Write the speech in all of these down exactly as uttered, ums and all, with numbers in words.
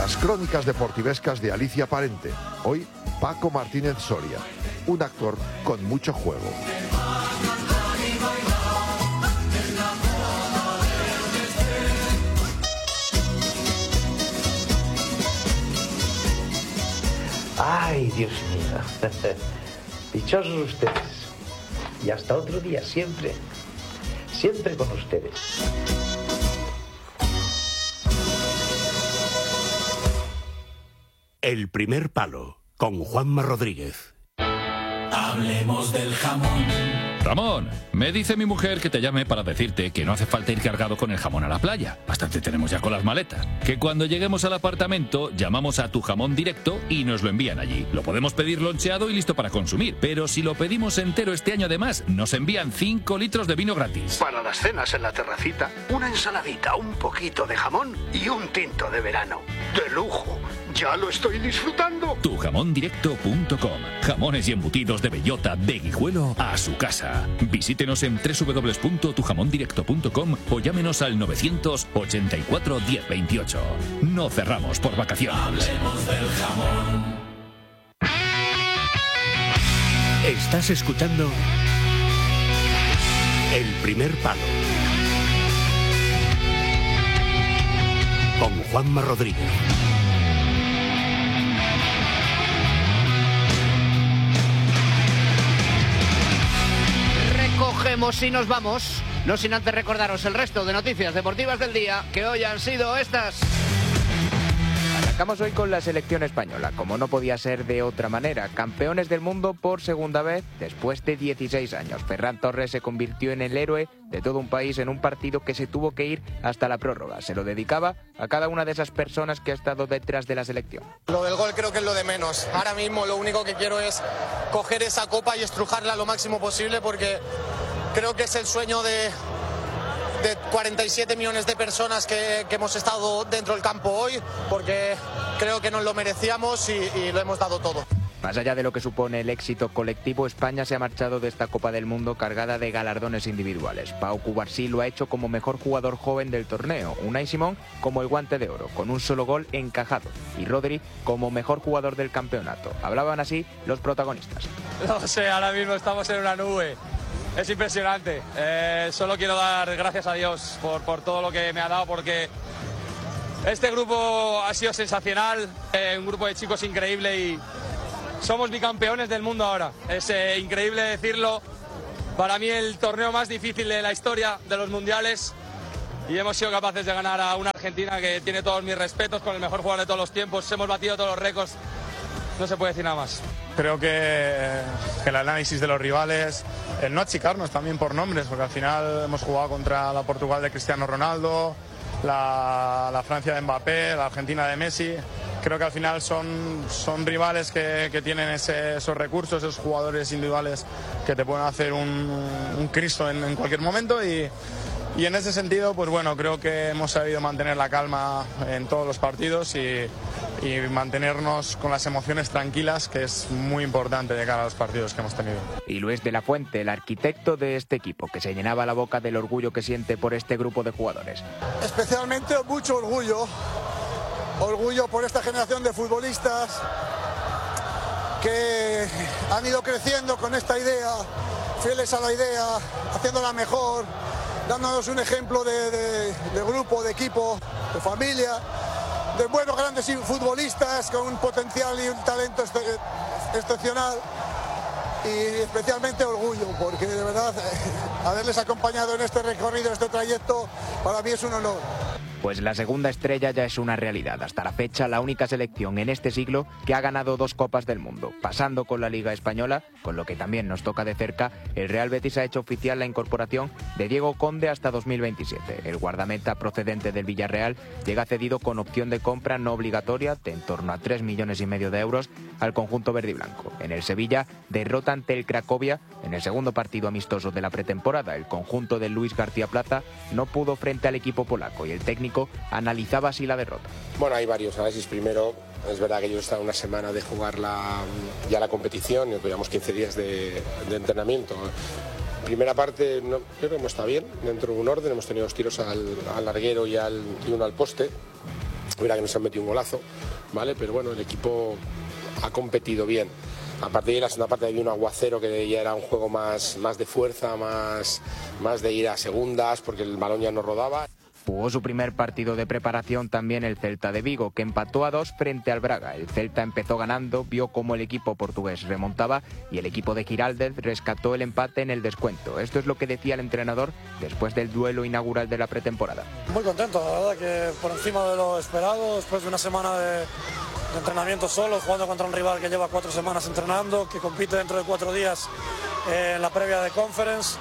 Las crónicas deportivescas de Alicia Parente. Hoy, Paco Martínez Soria, un actor con mucho juego. Ay, Dios mío. Dichosos ustedes. Y hasta otro día, siempre, siempre con ustedes. El primer palo, con Juanma Rodríguez. Hablemos del jamón. Ramón, me dice mi mujer que te llame para decirte que no hace falta ir cargado con el jamón a la playa. Bastante tenemos ya con las maletas. Que cuando lleguemos al apartamento llamamos a Tu Jamón Directo y nos lo envían allí. Lo podemos pedir loncheado y listo para consumir. Pero si lo pedimos entero este año además, nos envían cinco litros de vino gratis. Para las cenas en la terracita, una ensaladita, un poquito de jamón y un tinto de verano. ¡De lujo! ¡Ya lo estoy disfrutando! tu jamón directo punto com. Jamones y embutidos de bellota, de Guijuelo a su casa. Visítenos en doble u doble u doble u punto tu jamón directo punto com o llámenos al novecientos ochenta y cuatro diez veintiocho. No cerramos por vacaciones. Hablemos del jamón. Estás escuchando El primer palo, con Juanma Rodríguez. Cogemos y nos vamos, no sin antes recordaros el resto de noticias deportivas del día, que hoy han sido estas. Arrancamos hoy con la selección española, como no podía ser de otra manera. Campeones del mundo por segunda vez después de dieciséis años. Ferran Torres se convirtió en el héroe de todo un país en un partido que se tuvo que ir hasta la prórroga. Se lo dedicaba a cada una de esas personas que ha estado detrás de la selección. Lo del gol creo que es lo de menos. Ahora mismo lo único que quiero es coger esa copa y estrujarla lo máximo posible, porque creo que es el sueño de, de cuarenta y siete millones de personas que, que hemos estado dentro del campo hoy, porque creo que nos lo merecíamos y, y lo hemos dado todo. Más allá de lo que supone el éxito colectivo, España se ha marchado de esta Copa del Mundo cargada de galardones individuales. Pau Cubarsí lo ha hecho como mejor jugador joven del torneo, Unai Simón como el Guante de Oro, con un solo gol encajado, y Rodri como mejor jugador del campeonato. Hablaban así los protagonistas. No sé, ahora mismo estamos en una nube. Es impresionante. Eh, solo quiero dar gracias a Dios por, por todo lo que me ha dado, porque este grupo ha sido sensacional, eh, un grupo de chicos increíble y somos bicampeones del mundo ahora. Es eh, increíble decirlo. Para mí el torneo más difícil de la historia de los mundiales, y hemos sido capaces de ganar a una Argentina que tiene todos mis respetos, con el mejor jugador de todos los tiempos. Hemos batido todos los récords. No se puede decir nada más. Creo que, que el análisis de los rivales, el no achicarnos también por nombres, porque al final hemos jugado contra la Portugal de Cristiano Ronaldo, la, la Francia de Mbappé, la Argentina de Messi. Creo que al final son, son rivales que, que tienen ese, esos recursos, esos jugadores individuales que te pueden hacer un, un Cristo en, en cualquier momento, y, y en ese sentido, pues bueno, creo que hemos sabido mantener la calma en todos los partidos y, y mantenernos con las emociones tranquilas, que es muy importante de cara a los partidos que hemos tenido. Y Luis de la Fuente, el arquitecto de este equipo, que se llenaba la boca del orgullo que siente por este grupo de jugadores. Especialmente mucho orgullo, orgullo por esta generación de futbolistas que han ido creciendo con esta idea, fieles a la idea, haciéndola mejor, dándonos un ejemplo de, de, de grupo, de equipo, de familia, de buenos grandes futbolistas con un potencial y un talento ex excepcional, y especialmente orgullo, porque de verdad haberles acompañado en este recorrido, en este trayecto, para mí es un honor. Pues la segunda estrella ya es una realidad. Hasta la fecha, la única selección en este siglo que ha ganado dos Copas del Mundo. Pasando con la Liga Española, con lo que también nos toca de cerca, el Real Betis ha hecho oficial la incorporación de Diego Conde hasta dos mil veintisiete. El guardameta procedente del Villarreal llega cedido con opción de compra no obligatoria de en torno a tres millones y medio de euros al conjunto verde y blanco. En el Sevilla, derrota ante el Cracovia en el segundo partido amistoso de la pretemporada. El conjunto de Luis García Plaza no pudo frente al equipo polaco y el técnico analizaba así la derrota. Bueno, hay varios análisis. Primero, es verdad que ellos están una semana de jugar la, ya la competición, y tuvimos quince días de, de entrenamiento. Primera parte, no, creo que hemos estado bien, dentro de un orden. Hemos tenido dos tiros al, al larguero y, al, y uno al poste. Mira que nos han metido un golazo, ¿vale? Pero bueno, el equipo ha competido bien. A partir de la segunda parte había un aguacero que ya era un juego más, más de fuerza, más, más de ir a segundas, porque el balón ya no rodaba. Jugó su primer partido de preparación también el Celta de Vigo, que empató a dos frente al Braga. El Celta empezó ganando, vio cómo el equipo portugués remontaba y el equipo de Giraldez rescató el empate en el descuento. Esto es lo que decía el entrenador después del duelo inaugural de la pretemporada. Muy contento, la verdad que por encima de lo esperado, después de una semana de, de entrenamiento solo, jugando contra un rival que lleva cuatro semanas entrenando, que compite dentro de cuatro días eh, en la previa de Conference.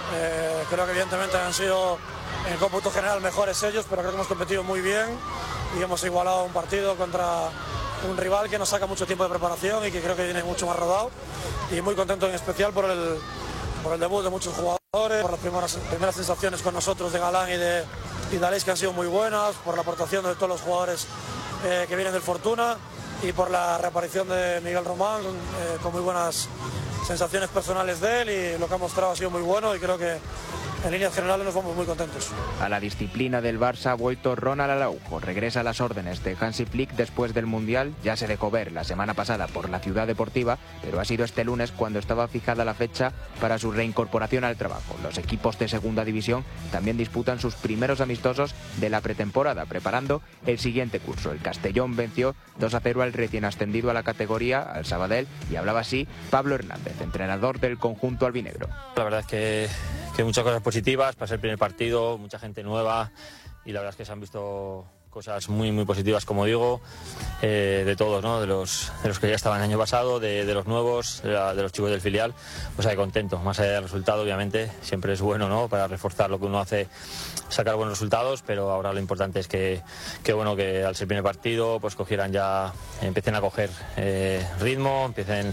Eh, creo que evidentemente han sido en el cómputo general mejores ellos, pero creo que hemos competido muy bien y hemos igualado un partido contra un rival que nos saca mucho tiempo de preparación y que creo que viene mucho más rodado, y muy contento en especial por el, por el debut de muchos jugadores, por las primeras, primeras sensaciones con nosotros de Galán y de, y de Aleix, que han sido muy buenas, por la aportación de todos los jugadores eh, que vienen del Fortuna y por la reaparición de Miguel Román eh, con muy buenas sensaciones personales de él, y lo que ha mostrado ha sido muy bueno y creo que en líneas generales nos vamos muy contentos. A la disciplina del Barça ha vuelto Ronald Araujo. Regresa a las órdenes de Hansi Flick después del Mundial. Ya se dejó ver la semana pasada por la Ciudad Deportiva, pero ha sido este lunes cuando estaba fijada la fecha para su reincorporación al trabajo. Los equipos de Segunda División también disputan sus primeros amistosos de la pretemporada, preparando el siguiente curso. El Castellón venció dos a cero al recién ascendido a la categoría, al Sabadell, y hablaba así Pablo Hernández, entrenador del conjunto albinegro. La verdad es que, que muchas cosas positivas para ser el primer partido, mucha gente nueva, y la verdad es que se han visto cosas muy muy positivas, como digo, eh, de todos, ¿no? De los, de los que ya estaban el año pasado, de, de los nuevos, de, la, de los chicos del filial. Pues ahí contento, más allá del resultado, obviamente siempre es bueno, ¿no? Para reforzar lo que uno hace, sacar buenos resultados, pero ahora lo importante es que, que bueno, que al ser el primer partido pues cogieran ya, empiecen a coger eh, ritmo, empiecen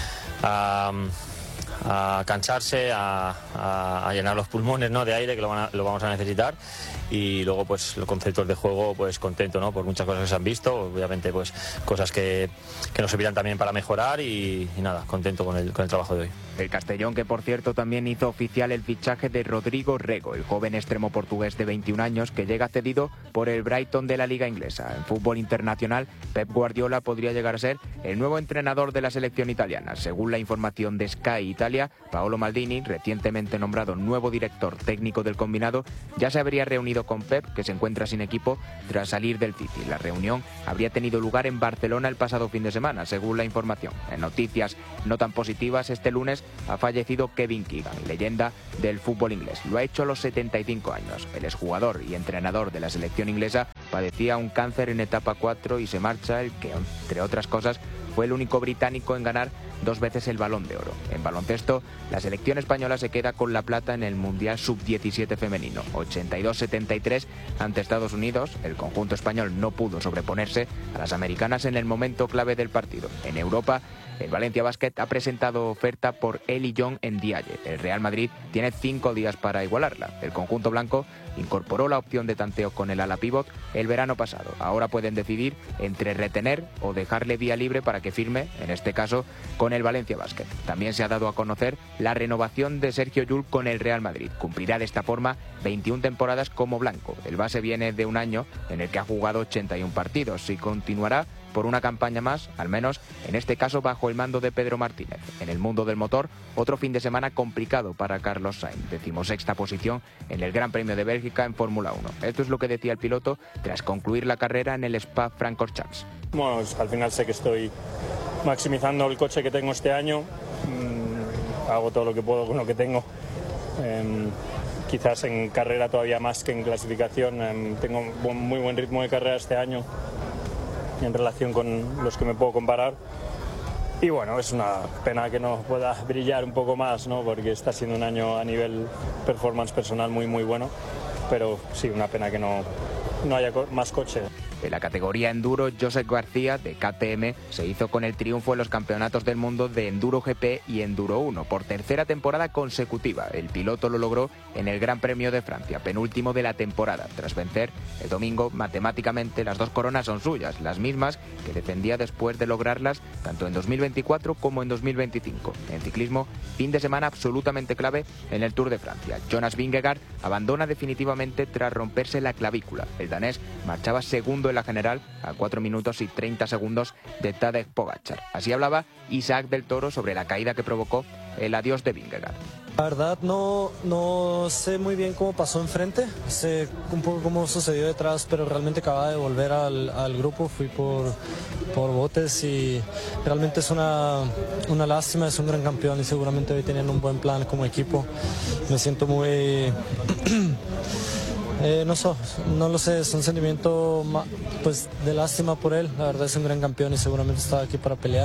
a a cansarse, a, a, a llenar los pulmones, ¿no?, de aire, que lo, van a, lo vamos a necesitar, y luego pues los conceptos de juego, pues contento, ¿no?, por muchas cosas que se han visto, obviamente pues cosas que, que nos servirán también para mejorar, y, y nada, contento con el, con el trabajo de hoy. El Castellón, que por cierto también hizo oficial el fichaje de Rodrigo Rego, el joven extremo portugués de veintiún años que llega cedido por el Brighton de la Liga Inglesa. En fútbol internacional, Pep Guardiola podría llegar a ser el nuevo entrenador de la selección italiana. Según la información de Sky Italia, Paolo Maldini, recientemente nombrado nuevo director técnico del combinado, ya se habría reunido con Pep, que se encuentra sin equipo tras salir del City. La reunión habría tenido lugar en Barcelona el pasado fin de semana, según la información. En noticias no tan positivas, este lunes ha fallecido Kevin Keegan, leyenda del fútbol inglés. Lo ha hecho a los setenta y cinco años. El exjugador y entrenador de la selección inglesa padecía un cáncer en etapa cuatro y se marcha, el que, entre otras cosas, fue el único británico en ganar dos veces el Balón de Oro. En baloncesto, la selección española se queda con la plata en el Mundial sub diecisiete femenino, ochenta y dos setenta y tres ante Estados Unidos. El conjunto español no pudo sobreponerse a las americanas en el momento clave del partido. En Europa, el Valencia Basket ha presentado oferta por Eli Young en Dialle. El Real Madrid tiene cinco días para igualarla. El conjunto blanco incorporó la opción de tanteo con el ala pívot el verano pasado. Ahora pueden decidir entre retener o dejarle vía libre para que firme, en este caso, con el Valencia Basket. También se ha dado a conocer la renovación de Sergio Llull con el Real Madrid. Cumplirá de esta forma veintiuna temporadas como blanco. El base viene de un año en el que ha jugado ochenta y un partidos y continuará por una campaña más, al menos en este caso bajo el mando de Pedro Martínez. En el mundo del motor, otro fin de semana complicado para Carlos Sainz, decimosexta posición en el Gran Premio de Bélgica en Fórmula uno. Esto es lo que decía el piloto tras concluir la carrera en el Spa-Francorchamps. Bueno, al final sé que estoy maximizando el coche que tengo este año, mm, hago todo lo que puedo con lo que tengo. Eh, quizás en carrera todavía más que en clasificación, eh, tengo un muy buen ritmo de carrera este año en relación con los que me puedo comparar, y bueno, es una pena que no pueda brillar un poco más, ¿no?, porque está siendo un año a nivel performance personal muy muy bueno, pero sí, una pena que no, no haya co- más coches. En la categoría Enduro, Josep García, de K T M, se hizo con el triunfo en los campeonatos del mundo de Enduro G P y Enduro uno. Por tercera temporada consecutiva, el piloto lo logró en el Gran Premio de Francia, penúltimo de la temporada. Tras vencer el domingo, matemáticamente las dos coronas son suyas, las mismas que defendía después de lograrlas tanto en dos mil veinticuatro como en dos mil veinticinco. En ciclismo, fin de semana absolutamente clave en el Tour de Francia. Jonas Vingegaard abandona definitivamente tras romperse la clavícula. El danés marchaba segundo en la general a cuatro minutos y treinta segundos de Tadej Pogačar. Así hablaba Isaac del Toro sobre la caída que provocó el adiós de Vingegaard. La verdad no, no sé muy bien cómo pasó enfrente, sé un poco cómo sucedió detrás, pero realmente acababa de volver al, al grupo, fui por, por botes y realmente es una, una lástima, es un gran campeón y seguramente hoy tenían un buen plan como equipo. Me siento muy... eh, no, so, no lo sé, es un sentimiento pues, de lástima por él, la verdad es un gran campeón y seguramente estaba aquí para pelear.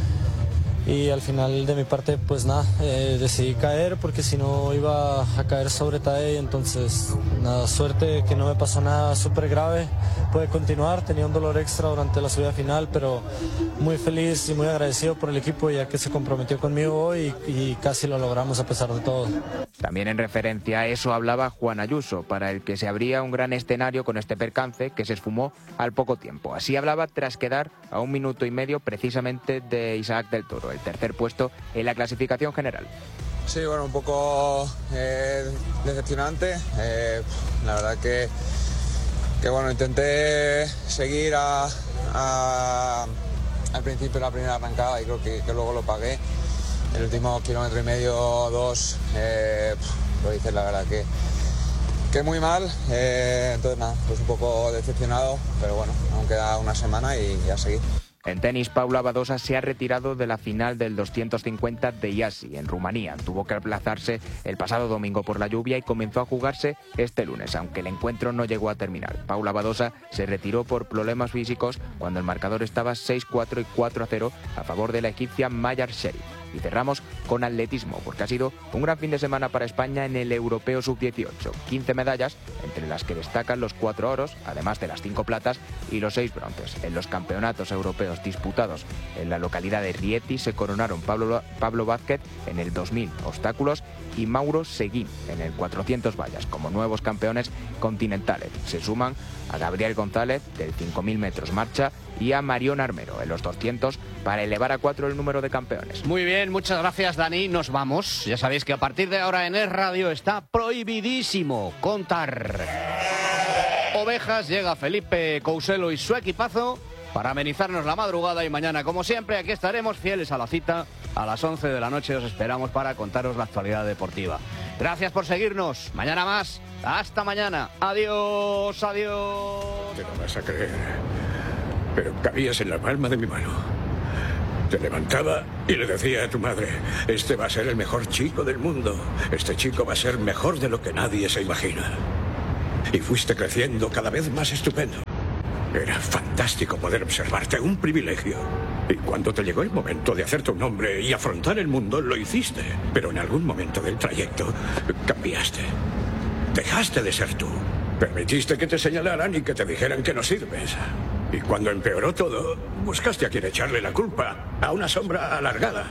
Y al final de mi parte, pues nada, eh, decidí caer porque si no iba a caer sobre Tadej, entonces nada, suerte que no me pasó nada súper grave, pude continuar, tenía un dolor extra durante la subida final, pero muy feliz y muy agradecido por el equipo ya que se comprometió conmigo hoy y, y casi lo logramos a pesar de todo. También en referencia a eso hablaba Juan Ayuso, para el que se abría un gran escenario con este percance que se esfumó al poco tiempo. Así hablaba tras quedar a un minuto y medio precisamente de Isaac del Toro, el tercer puesto en la clasificación general. Sí, bueno, un poco eh, decepcionante. Eh, la verdad que, que bueno, intenté seguir a, a, al principio de la primera arrancada y creo que, que luego lo pagué. El último kilómetro y medio, dos, eh, lo hice la verdad que, que muy mal. Eh, entonces nada, pues un poco decepcionado, pero bueno, aún queda una semana y ya seguir. En tenis, Paula Badosa se ha retirado de la final del doscientos cincuenta de Iasi, en Rumanía. Tuvo que aplazarse el pasado domingo por la lluvia y comenzó a jugarse este lunes, aunque el encuentro no llegó a terminar. Paula Badosa se retiró por problemas físicos cuando el marcador estaba seis cuatro y cuatro a cero a favor de la egipcia Mayar Sherif. Y cerramos con atletismo, porque ha sido un gran fin de semana para España en el Europeo sub dieciocho. quince medallas, entre las que destacan los cuatro oros, además de las cinco platas y los seis bronces. En los campeonatos europeos disputados en la localidad de Rieti se coronaron Pablo, Pablo Vázquez en el dos mil obstáculos y Mauro Seguín en el cuatrocientos vallas como nuevos campeones continentales. Se suman a Gabriel González del cinco mil metros marcha y a Marión Armero en los doscientos para elevar a cuatro el número de campeones. Muy bien, muchas gracias, Dani. Nos vamos. Ya sabéis que a partir de ahora en Es Radio está prohibidísimo contar ovejas. Llega Felipe Couselo y su equipazo para amenizarnos la madrugada y mañana, como siempre, aquí estaremos fieles a la cita. A las once de la noche os esperamos para contaros la actualidad deportiva. Gracias por seguirnos. Mañana más. Hasta mañana. Adiós, adiós. Te lo vas a creer, pero cabías en la palma de mi mano. Te levantaba y le decía a tu madre: este va a ser el mejor chico del mundo. Este chico va a ser mejor de lo que nadie se imagina. Y fuiste creciendo cada vez más estupendo. Era fantástico poder observarte, un privilegio. Y cuando te llegó el momento de hacerte un hombre y afrontar el mundo, lo hiciste. Pero en algún momento del trayecto cambiaste. Dejaste de ser tú. Permitiste que te señalaran y que te dijeran que no sirves. Y cuando empeoró todo, buscaste a quien echarle la culpa, a una sombra alargada.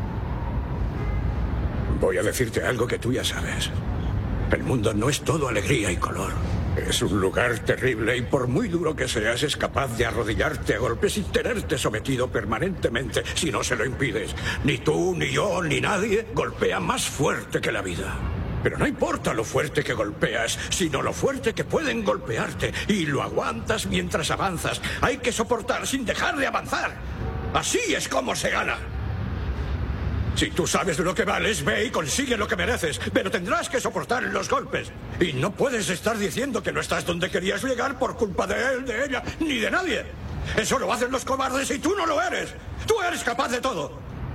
Voy a decirte algo que tú ya sabes. El mundo no es todo alegría y color. Es un lugar terrible y por muy duro que seas, es capaz de arrodillarte a golpes y tenerte sometido permanentemente si no se lo impides. Ni tú, ni yo, ni nadie golpea más fuerte que la vida. Pero no importa lo fuerte que golpeas, sino lo fuerte que pueden golpearte. Y lo aguantas mientras avanzas. Hay que soportar sin dejar de avanzar. Así es como se gana. Si tú sabes lo que vales, ve y consigue lo que mereces, pero tendrás que soportar los golpes. Y no puedes estar diciendo que no estás donde querías llegar por culpa de él, de ella, ni de nadie. Eso lo hacen los cobardes y tú no lo eres. Tú eres capaz de todo.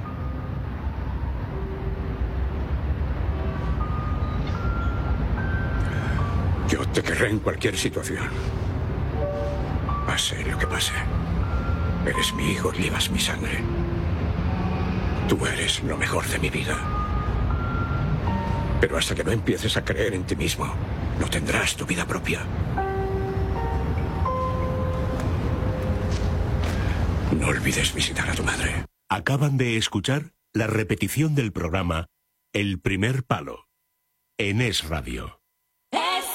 Yo te querré en cualquier situación. Pase lo que pase. Eres mi hijo y llevas mi sangre. Tú eres lo mejor de mi vida. Pero hasta que no empieces a creer en ti mismo, no tendrás tu vida propia. No olvides visitar a tu madre. Acaban de escuchar la repetición del programa El Primer Palo en Es Radio.